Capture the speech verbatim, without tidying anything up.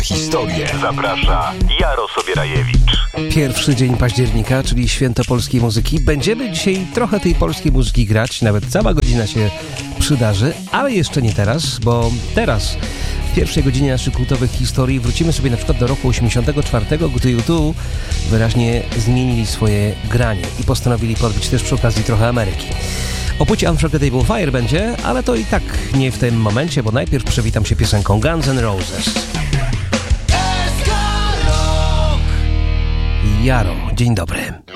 Historię zaprasza Jaro Sobierajewicz. Pierwszy dzień października, czyli święto polskiej muzyki. Będziemy dzisiaj trochę tej polskiej muzyki grać, nawet cała godzina się przydarzy, ale jeszcze nie teraz, bo teraz w pierwszej godzinie naszych kultowych historii wrócimy sobie na przykład do roku osiemdziesiątego czwartego, gdy U dwa wyraźnie zmienili swoje granie i postanowili podbić też przy okazji trochę Ameryki. O płycie Unforgettable Fire będzie, ale to i tak nie w tym momencie, bo najpierw przywitam się piosenką Guns N' Roses. Jaro, dzień dobry.